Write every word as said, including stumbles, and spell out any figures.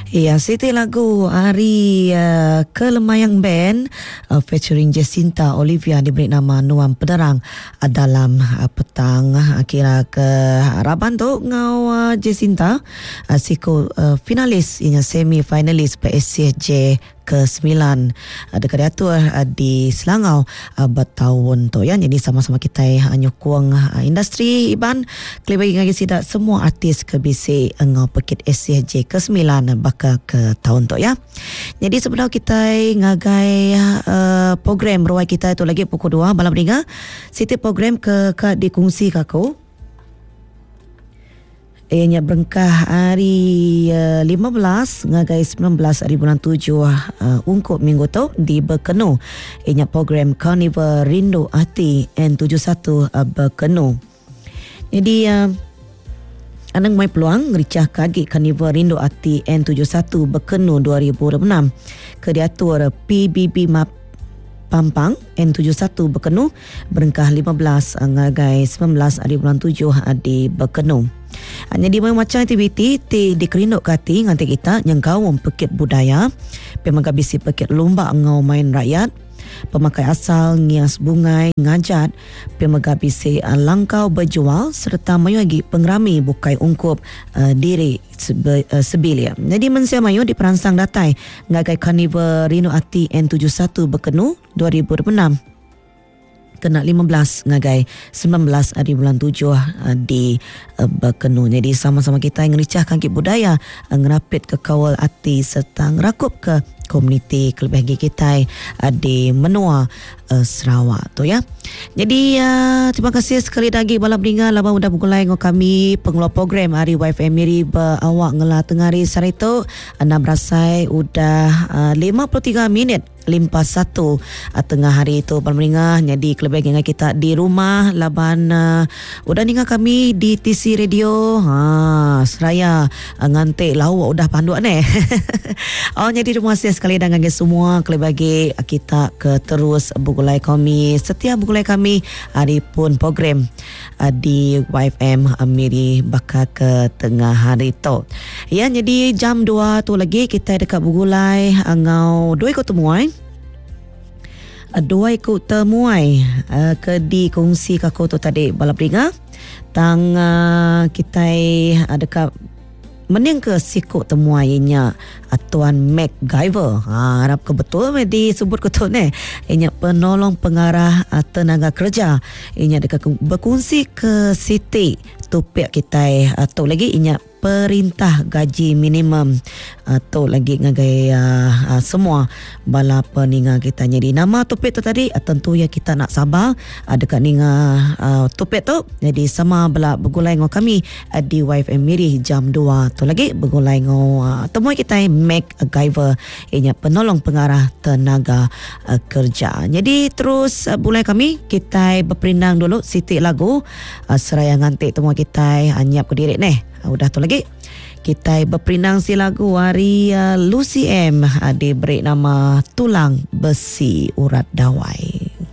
Ya, Siti lagu hari uh, Kelemayang Band uh, featuring Jacinta Olivia diberi nama Nuam Pederang uh, dalam uh, petang uh, kira ke harapan tu ngau uh, Jacinta uh, siku uh, finalis inya semi finalis P S C J ke sembilan uh, dekat diatur uh, di Selangau uh, bertahun tu ya. Jadi sama-sama kita uh, nyokong uh, industri Iban kali bagi ngagi sidak semua artis ke B C uh, ngau pekit S C J ke sembilan uh, bakal ke tahun tu ya. Jadi sebenarnya kita ngagai uh, program ruai kita itu lagi pukul dua malam ringa. Siti program ke ke dikongsi kaku. Ianya berengkah hari uh, lima belas ngagai sembilan belas hari bulan tujuh uh, ungkup minggu tu di Berkenu. Ianya program Carnival Rindu Hati N tujuh puluh satu uh, Berkenu. Jadi uh, anang mai peluang ricah kagi Carnival Rindu Hati N tujuh puluh satu Berkenu dua ribu dua puluh enam ke diatur P B B Map Pampang N tujuh puluh satu Berkenu berengkah lima belas ngagai sembilan belas hari bulan tujuh di Berkenu. Hanya di macam aktiviti ti dikerinduk kati nganti kita yang kaum pekit budaya pemaga bisi pekit lomba ngau main rakyat pemakai asal ngias bungai ngajat pemaga bisi langkau berjual serta mayu lagi pengrami bukai ungkup uh, diri sebe, uh, sebilia. Jadi mensia mayu di perangsang datai ngagai Carnival Rindu Hati N tujuh puluh satu Berkenu dua ribu dua puluh enam kena lima belas ngagai sembilan belas hari bulan tujuh uh, di uh, Berkenu. Jadi sama-sama kita yang ngericahkan kit budaya, uh, ngerapit ke kawal hati serta ngerakup ke komuniti kelebih kita uh, di Menua uh, Sarawak tu ya. Jadi uh, terima kasih sekali lagi malam ringa laba udah bergulai dengan kami pengelola program hari Y F M Miri berawak ngela tengari sari tu enam rasai udah uh, lima puluh tiga minit limpas satu uh, tengah hari itu malam ringa. Jadi kelebih dengan kita di rumah laban uh, udah ninga kami di T C Radio ha seraya uh, ngantik lawak udah panduak ni. Oh jadi terima kasih sekali dengan semua kelebih kita ke terus bergulai kami setiap bergulai kami hari pun program uh, di Y F M Miri bakal ke tengah hari tu. Ya jadi jam dua tu lagi kita dekat bergulai uh, ngau dua ikut temuai. Uh, dua ikut temuai uh, ke di kongsi kaku tu tadi balap ringa tang uh, kita uh, dekat mening ke sikut temuainya Tuan MacGyver. Ha, harap ke betul disebut ke tu ni. Inya penolong pengarah tenaga kerja. Inya dekat berkongsi ke Siti topik kita atau lagi inya perintah gaji minimum atau lagi ngagai uh, uh, semua bala peninga kita. Jadi nama topik tu tadi uh, tentu ya kita nak sabar uh, dekat ninga uh, topik tu. Jadi sama bala bergulai dengan kami uh, di Y F M Miri jam dua tu lagi bergulai dengan uh, temui kita MacGyver ianya penolong pengarah tenaga uh, kerja. Jadi terus uh, bulai kami kita berperindang dulu Siti lagu uh, seraya ngantik temui kita uh, nyiap ke diri ni. Udah tu lagi kita berperindang si lagu hari uh, Lucy M uh, diberi nama Tulang Besi Urat Dawai.